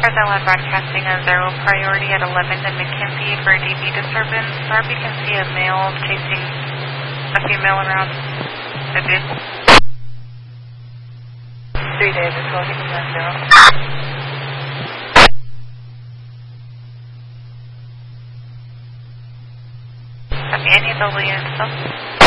Present Land Broadcasting a 0 priority at 11 to McKenzie for a DB disturbance. RB can see a male chasing a female around the vehicle. 3 days until he can 0. Copy, any ability and stuff.